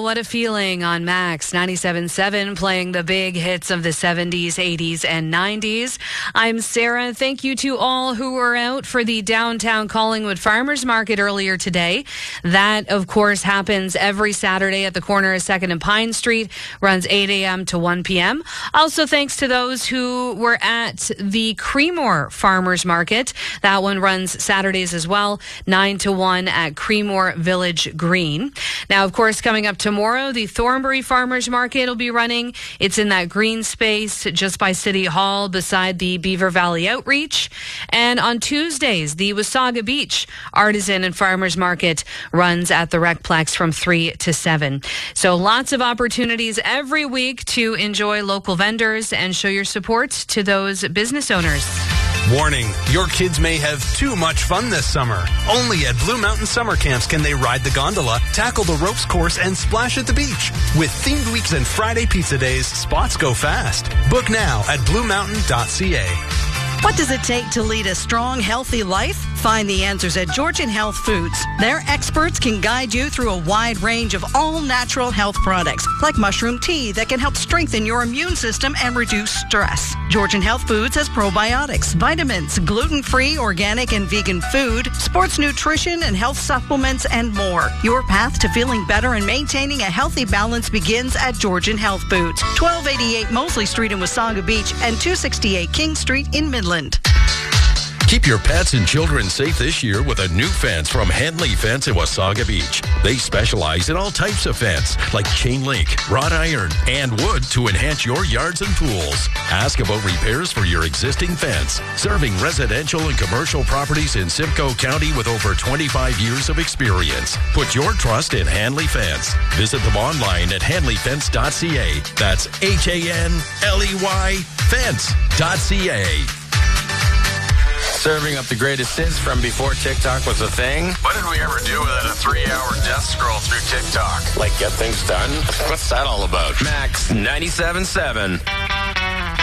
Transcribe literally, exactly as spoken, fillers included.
What a Feeling on Max ninety-seven point seven, playing the big hits of the seventies, eighties, and nineties. I'm Sarah. Thank you to all who were out for the downtown Collingwood Farmers Market earlier today. That, of course, happens every Saturday at the corner of second and Pine Street, runs eight a.m. to one p.m. Also, thanks to those who were at the Creemore Farmers Market. That one runs Saturdays as well, nine to one at Creemore Village Green. Now, of course, coming up tomorrow, the Thornbury Farmers Market will be running. It's in that green space just by City Hall beside the Beaver Valley Outreach. And on Tuesdays, the Wasaga Beach Artisan and Farmers Market runs at the Recplex from three to seven. So lots of opportunities every week to enjoy local vendors and show your support to those business owners. Warning, your kids may have too much fun this summer. Only at Blue Mountain Summer Camps can they ride the gondola, tackle the ropes course, and splash at the beach. With themed weeks and Friday pizza days, spots go fast. Book now at blue mountain dot c a. What does it take to lead a strong, healthy life? Find the answers at Georgian Health Foods. Their experts can guide you through a wide range of all-natural health products, like mushroom tea that can help strengthen your immune system and reduce stress. Georgian Health Foods has probiotics, vitamins, gluten-free, organic, and vegan food, sports nutrition, and health supplements, and more. Your path to feeling better and maintaining a healthy balance begins at Georgian Health Foods, twelve eighty-eight Mosley Street in Wasaga Beach and two sixty-eight King Street in Midland. Keep your pets and children safe this year with a new fence from Henley Fence in Wasaga Beach. They specialize in all types of fence, like chain link, wrought iron, and wood to enhance your yards and pools. Ask about repairs for your existing fence. Serving residential and commercial properties in Simcoe County with over twenty-five years of experience. Put your trust in Henley Fence. Visit them online at henley fence dot c a. That's H A N L E Y fence dot c a. Serving up the greatest hits from before TikTok was a thing. What did we ever do without a three-hour death scroll through TikTok? Like, get things done? What's that all about? Max ninety-seven point seven.